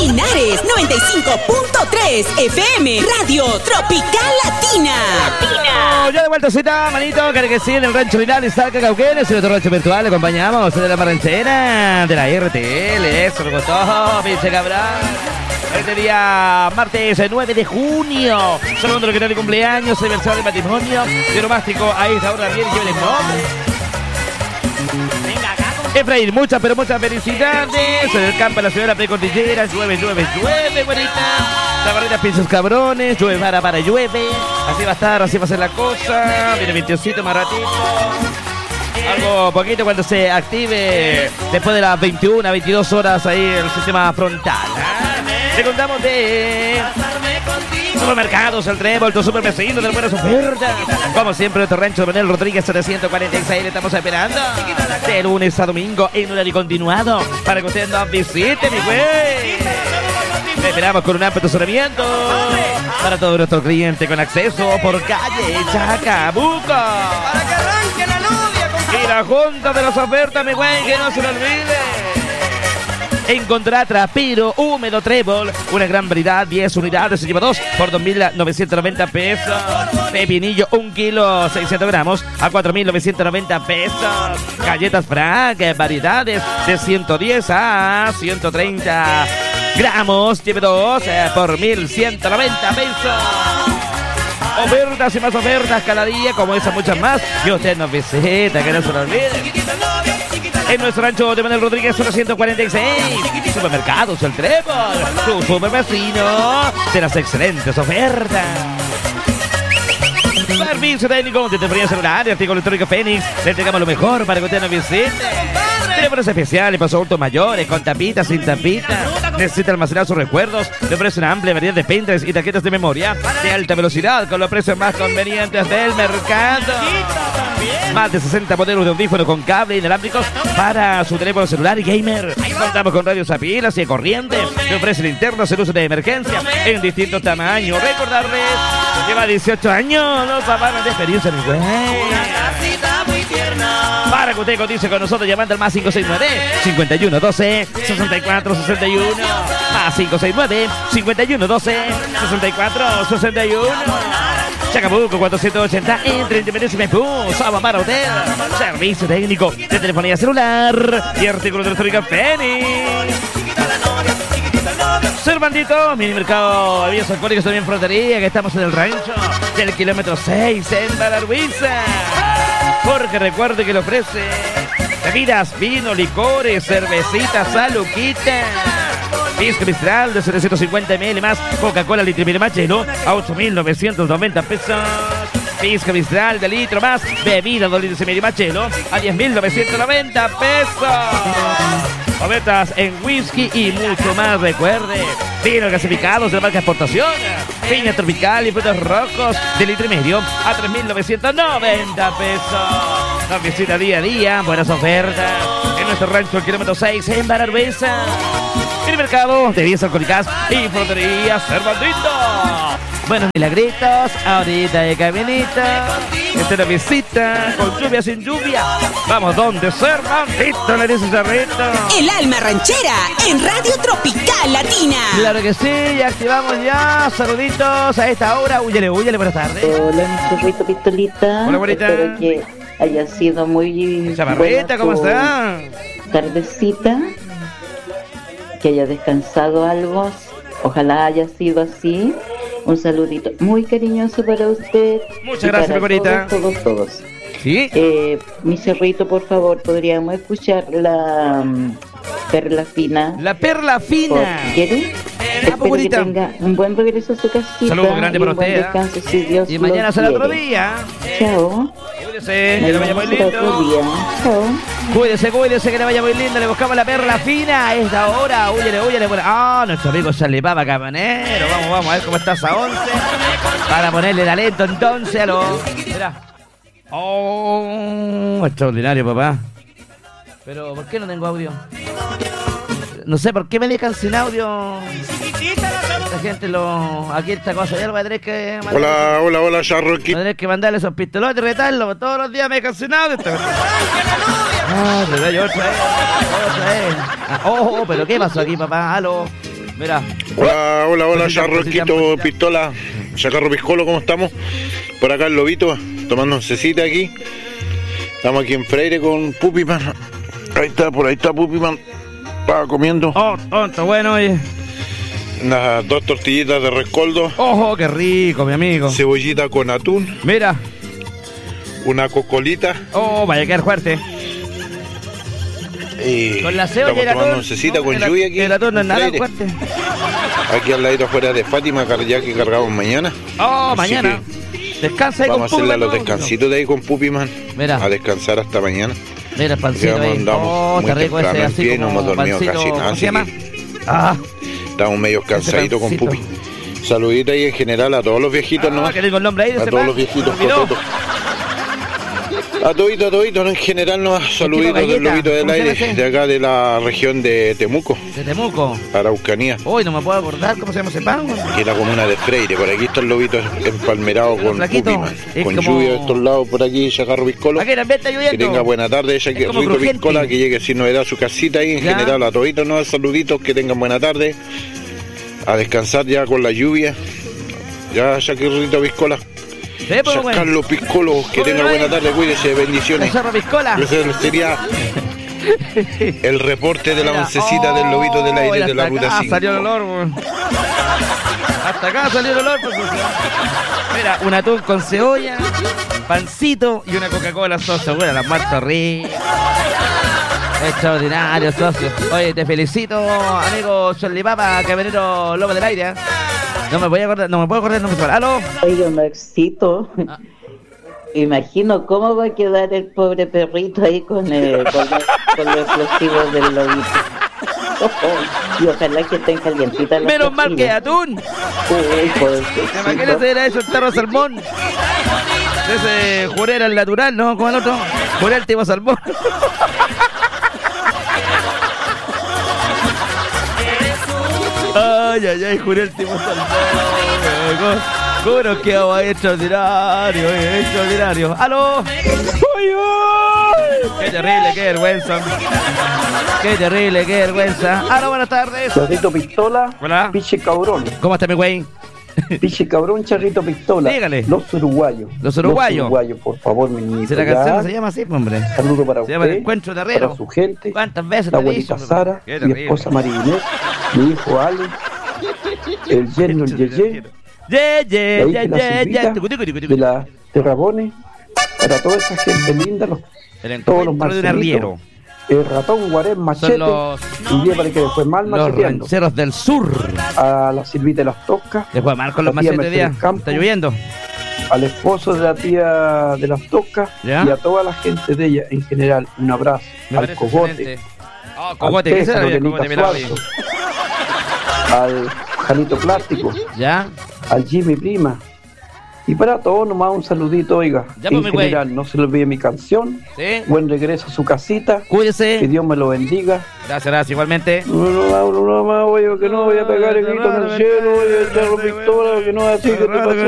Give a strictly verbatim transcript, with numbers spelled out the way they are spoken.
Linares, noventa y cinco punto tres F M, Radio Tropical Latina. Latina. Ya de vueltacita, manito, que que sí, en el rancho Linares, Salca, Cauquenes, en otro rancho virtual, le acompañamos de la marranchera, de la R T L, eso lo contó, pinche cabrón. Este día, martes nueve de junio, saludando lo que no de cumpleaños, aniversario de matrimonio, de romástico, a esta hora también, lleven el nombre. Venga, acá. Efraín, muchas, pero muchas felicidades. En el campo de la ciudad de la precordillera, llueve, llueve, llueve, güerita. La barrera, pinches cabrones, llueve, para, para, llueve. Así va a estar, así va a ser la cosa. Viene veintiosito más ratito. Algo poquito cuando se active después de las veintiuna, veintidós horas ahí el sistema frontal. ¿eh? Te contamos de Supermercados, el Trébol, tu super vecino de buenas ofertas. Como siempre, nuestro rancho de Manuel Rodríguez setecientos cuarenta y seis le estamos esperando de lunes a domingo en horario continuado para que usted nos visite, mi güey. Te esperamos con un amplio estacionamiento para todos nuestros clientes con acceso por calle Chacabuco. Para que arranque la novia, compadre. Y la junta de las ofertas, mi güey, que no se lo olvide. Encontrá trapero húmedo Trébol, una gran variedad, diez unidades, se lleva dos por dos mil novecientos noventa pesos. Pepinillo, un kilo, seiscientos gramos a cuatro mil novecientos noventa pesos. Galletas Frank, variedades de ciento diez a ciento treinta gramos, lleve dos eh, por mil ciento noventa pesos. Ofertas y más ofertas cada día, como esas muchas más, que usted nos visita, que no se lo olvide. En nuestro rancho de Manuel Rodríguez setecientos cuarenta y seis, Supermercados El Trébol, tu super vecino de las excelentes ofertas. Servicio técnico de telefonía celular y artículo electrónico Fénix. Le entregamos lo mejor para que usted nos visite. Teléfonos especiales para adultos mayores, con tapitas, sin tapitas. Necesita almacenar sus recuerdos. Le ofrece una amplia variedad de pendrives y tarjetas de memoria de alta velocidad con los precios más convenientes del mercado. Más de sesenta modelos de audífonos con cable inalámbricos para su teléfono celular y gamer. Contamos con radios a pilas y de corriente. Le ofrece linternas en uso de emergencia en distintos tamaños. Recordarles, lleva dieciocho años los papás de experiencia en el güey. Para que usted cotice con nosotros llamando al más cinco seis nueve, cincuenta y uno doce, sesenta y cuatro sesenta y uno. Más cinco seis nueve, cincuenta y uno doce, sesenta y cuatro sesenta y uno. Chacabuco cuatrocientos ochenta entre Independencia y Maipú. Saba para hotel. Servicio técnico de telefonía celular y artículos de electrónica Fénix. Cervantito, mini mercado de bebidas alcohólicas también frontería, que estamos en el rancho del kilómetro seis en Balarhuiza. Porque recuerde que le ofrece bebidas, vino, licores, cervecitas, saluquita. Pisco Mistral de setecientos cincuenta mililitros más Coca-Cola litro y medio más hielo a ocho mil novecientos noventa pesos. Pisco Mistral de litro más bebida dos litros y medio más hielo a diez mil novecientos noventa pesos. Ofertas en whisky y mucho más. Recuerde, vinos gasificados de la marca Exportación, piña tropical y frutos rojos de litro y medio a tres mil novecientos noventa pesos. Nos visita día a día, buenas ofertas en nuestro rancho el kilómetro seis en Balarhuiza. El mercado de bebidas alcohólicas y fruterías Cervantito. Buenos milagritos, ahorita de caminita. Esta es la visita, con lluvia sin lluvia. Vamos donde Cervantito, le dice Cerrito. El alma ranchera en Radio Tropical Latina. Claro que sí, y activamos ya. Saluditos a esta hora. Huyele, huyele, buenas tardes. Hola, mi churrito pistolita. Hola, bonita. Espero que haya sido muy Chamarrita, ¿cómo está? Tardecita. Que haya descansado algo, ojalá haya sido así. Un saludito muy cariñoso para usted. Muchas gracias, mi bonita. Todos, todos, todos. Sí. Eh, mi cerrito, por favor, podríamos escuchar la um, perla fina. La perla fina. ¿Quiere? Espero que tenga un buen regreso a su casita. Saludos grande para un buen usted. Descanso, si Dios y mañana será otro quiere. día. Chao. Cuídese, que le vaya muy lindo. Otro día. Chao. Cuídese, cuídese, que le vaya muy lindo. Le buscamos la perla fina a esta hora. Huyele, huyele. Ah, oh, nuestro amigo Salipapa Cabanero. Vamos, vamos a ver cómo está esa once. Para ponerle talento entonces a los... Mirá. Oh, extraordinario, papá. Pero, ¿por qué no tengo audio? No sé, ¿por qué me dejan sin audio? La gente lo... Aquí esta cosa, ya lo voy a tener que... Mandar. Hola, hola, hola, Charroquito. Voy a tener que mandarle esos pistolos y retarlo. Todos los días me dejan sin audio. Ah, pero hay otra vez. Otra vez. Ah, oh, oh, pero ¿qué pasó aquí, papá? Aló. Mira. Hola, hola, hola, Cosita, Charroquito cosita. Pistola, Chacarro Piscolo, ¿cómo estamos? Por acá el Lobito, tomando oncecita aquí. Estamos aquí en Freire con Pupiman. Ahí está, por ahí está Pupiman. Estaba comiendo Oh, oh, está bueno, oye. unas dos tortillitas de rescoldo, Ojo, qué rico, mi amigo. cebollita con atún, Mira. una cocolita. Oh, vaya a quedar fuerte. Y Con la cebolla y el estamos tomando atún. oncecita No, con el- lluvia aquí. El atún no es en nada Freire. fuerte. Aquí al lado afuera de Fátima, ya que cargamos mañana. Oh, Así mañana. Descansa ahí Vamos a con hacerle a Pupiman, los ¿no? descansitos de ahí con Pupiman. Mira. A descansar hasta mañana. Mira el pancito Porque ahí. andamos Oh, muy está rico temprano ese, en así pie y no como hemos dormido pancito, casi nada, ¿cómo se así llama? que- Ah, Estamos medio cansaditos con pancito. Pupi. Saludita ahí en general a todos los viejitos, ah, ¿no? que tengo el nombre ahí de A ese todos pan. los viejitos, Se me olvidó. cotetos. A toditos, a toditos, ¿no? En general, ¿no? Saluditos del galleta. Lobito del ¿Cómo se llama Aire, ese? de acá de la región de Temuco, De Temuco. Araucanía, Uy, no me puedo acordar cómo se llama ese pan. que es la comuna de Freire. Por aquí está el Lobito empalmerado con Flaquito, Pupiman. es Con como- lluvia de estos lados por aquí, Chacarro Piscolo. Aquí también está lloviendo. Que tenga buena tarde, ya que Es como Rito crujiente. Piscola, que llegue sin novedad a su casita ahí en Ya. general a toditos, ¿no? Saluditos, que tengan buena tarde. A descansar ya con la lluvia. Ya, ya que Rito Piscola. Sí, pues, bueno. Carlos Piscolo, que tenga buena tarde, cuídese, bendiciones. Zorro Piscola. Ese sería el reporte de la Mira, oncecita del Lobito del Aire mira, de la hasta ruta acá cinco. salió el olor, weón. Hasta acá salió el olor, pues, o sea. Mira, un atún con cebolla, pancito y una Coca-Cola, socio. Bueno, las marcas ricas. Extraordinario, socio. Oye, te felicito, amigo Cholipapa, Camionero Lobo del Aire. ¿eh? No me voy a acordar, no me puedo acordar el nombre. ¡Aló! Oiga, Maxito, Ah. imagino cómo va a quedar el pobre perrito ahí con, el, con, los, con los explosivos del Lobito. Y ojalá que estén calientitas las Menos mal que tortillas. atún. Uy, pobrecito. Imagínese, era eso, el tarro de salmón. Ese juré era el natural, ¿no? Como el otro. Juré el tipo salmón. Ay, ay, ay, juré el tipo salmón. ¿Cómo nos quedamos ahí? Extraordinario, eh, extraordinario. ¡Aló! ¡Uy, uy! ¡Qué terrible, qué vergüenza! ¡Qué terrible, qué vergüenza! ¡Aló, buenas tardes! Charrito Pistola, Hola. Piche Cabrón, ¿Cómo está mi güey? Piche Cabrón, Charrito Pistola. Dígale. Los uruguayos. Los uruguayos. Los uruguayos, por favor, mi niñito. Si la ya. canción no se llama así, pues, hombre. Saludo para Se llama El usted, Encuentro de Herrero. para su gente, ¿Cuántas veces la te he dicho? abuelita Sara, Qué mi terrible. esposa María Inés, mi hijo Ale, el yerno, el Yeye, Ye, ye, la ye, hija y la ye, Silvita, ye. Tucu, tucu, tucu, tucu. de la Terrabones, para toda esa gente linda, los, El todos los encuentro de un arriero. marcelitos, el ratón, Guarén, Machete, los- y llévale que después mal Los macheteando, rancheros del sur. a la Silvita de las Toscas, Después Marco los La tía machetes día. Mercedes Campo. Está lloviendo. al esposo de la tía de las Toscas ¿Ya? y a toda la gente de ella en general, un abrazo. Me al parece Cogote, excelente. Oh, al Cogote, ¿qué César, será el Orelita Cogote? Mira, Suazo, al Janito Plástico, ¿Ya? al Jimmy Prima. Y para todos nomás un saludito, oiga. Ya, en pues, mi güey. general, no se le olvide mi canción. ¿Sí? Buen regreso a su casita. Que Cuídese. Dios me lo bendiga. Gracias, gracias, igualmente. No, no, no, no, no, oiga, que no voy a pegar el grito en el cielo, voy a echar pistola, que no es así, que te pase.